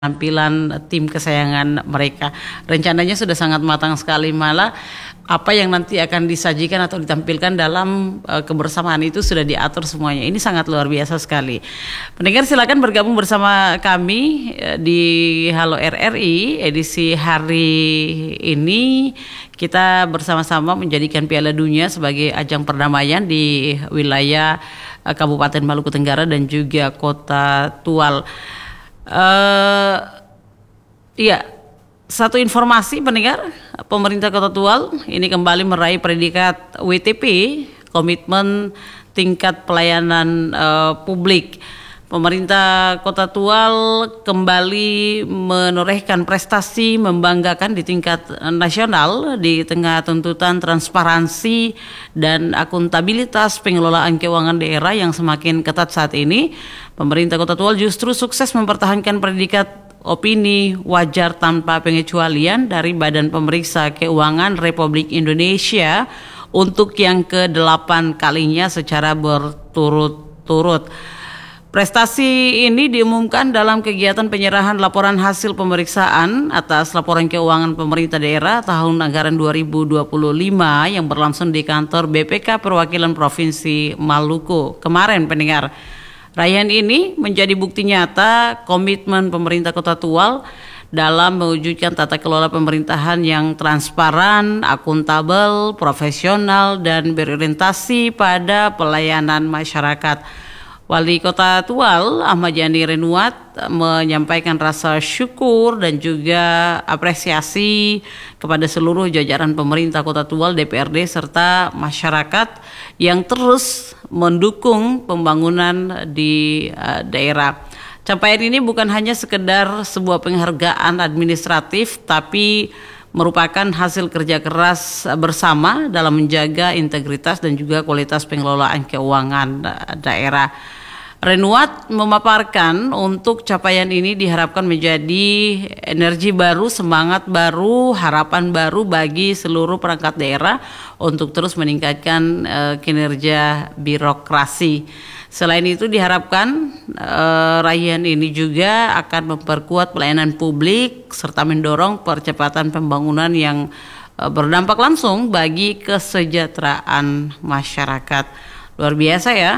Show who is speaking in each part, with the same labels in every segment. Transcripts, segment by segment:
Speaker 1: penampilan tim kesayangan mereka. Rencananya sudah sangat matang sekali, malah apa yang nanti akan disajikan atau ditampilkan dalam kebersamaan itu sudah diatur semuanya. Ini sangat luar biasa sekali. Pendengar silakan bergabung bersama kami di Halo RRI edisi hari ini. Kita bersama-sama menjadikan Piala Dunia sebagai ajang perdamaian di wilayah Kabupaten Maluku Tenggara dan juga Kota Tual. Iya, satu informasi pendengar, pemerintah Kota Tual ini kembali meraih predikat WTP, komitmen tingkat pelayanan publik. Pemerintah Kota Tual kembali menorehkan prestasi membanggakan di tingkat nasional di tengah tuntutan transparansi dan akuntabilitas pengelolaan keuangan daerah yang semakin ketat saat ini. Pemerintah Kota Tual justru sukses mempertahankan predikat opini wajar tanpa pengecualian dari Badan Pemeriksa Keuangan Republik Indonesia untuk yang ke-8 kalinya secara berturut-turut. Prestasi ini diumumkan dalam kegiatan penyerahan laporan hasil pemeriksaan atas laporan keuangan pemerintah daerah tahun anggaran 2025 yang berlangsung di kantor BPK Perwakilan Provinsi Maluku kemarin pendengar. Raihan ini menjadi bukti nyata komitmen pemerintah Kota Tual dalam mewujudkan tata kelola pemerintahan yang transparan, akuntabel, profesional, dan berorientasi pada pelayanan masyarakat. Wali Kota Tual Ahmad Yani Renuat menyampaikan rasa syukur dan juga apresiasi kepada seluruh jajaran pemerintah Kota Tual, DPRD serta masyarakat yang terus mendukung pembangunan di daerah. Capaian ini bukan hanya sekedar sebuah penghargaan administratif, tapi merupakan hasil kerja keras bersama dalam menjaga integritas dan juga kualitas pengelolaan keuangan daerah. Renuat memaparkan untuk capaian ini diharapkan menjadi energi baru, semangat baru, harapan baru bagi seluruh perangkat daerah untuk terus meningkatkan kinerja birokrasi. Selain itu diharapkan raihan ini juga akan memperkuat pelayanan publik serta mendorong percepatan pembangunan yang berdampak langsung bagi kesejahteraan masyarakat. Luar biasa ya.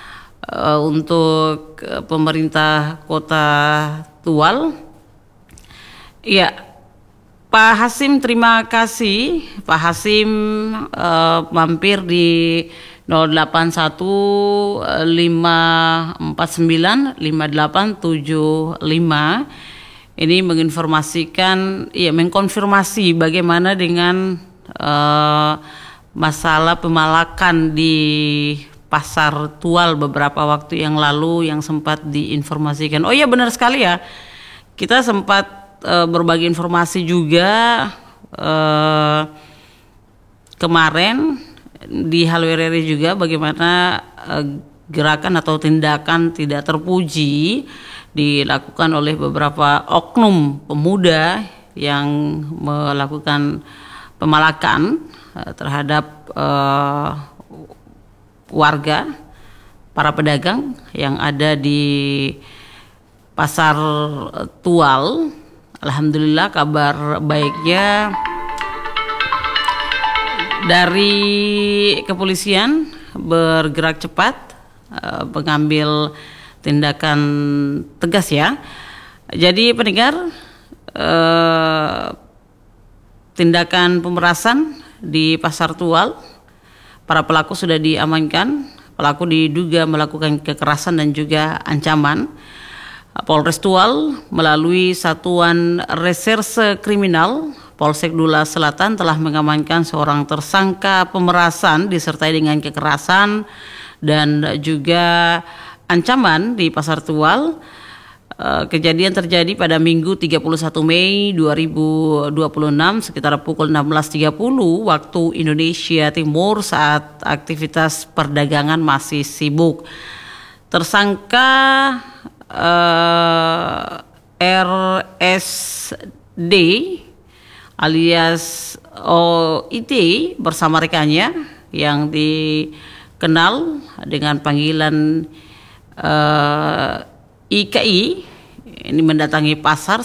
Speaker 1: Untuk pemerintah Kota Tual. Ya, Pak Hasim, terima kasih. Pak Hasim mampir di 0815495875 ini menginformasikan, ya mengkonfirmasi bagaimana dengan masalah pemalakan di Pasar Tual beberapa waktu yang lalu yang sempat diinformasikan. Oh iya benar sekali ya, kita sempat berbagi informasi juga kemarin di Halo RRI juga bagaimana gerakan atau tindakan tidak terpuji dilakukan oleh beberapa oknum pemuda yang melakukan pemalakan terhadap warga, para pedagang yang ada di Pasar Tual. Alhamdulillah kabar baiknya dari kepolisian bergerak cepat mengambil tindakan tegas ya. Jadi pendengar, tindakan pemerasan di Pasar Tual, para pelaku sudah diamankan. Pelaku diduga melakukan kekerasan dan juga ancaman. Polres Tual melalui Satuan Reserse Kriminal Polsek Dula Selatan telah mengamankan seorang tersangka pemerasan disertai dengan kekerasan dan juga ancaman di Pasar Tual. Kejadian terjadi pada Minggu 31 Mei 2026 sekitar pukul 16.30 waktu Indonesia Timur saat aktivitas perdagangan masih sibuk. Tersangka RSD alias OIT bersama rekannya yang dikenal dengan panggilan IKI ini mendatangi pasar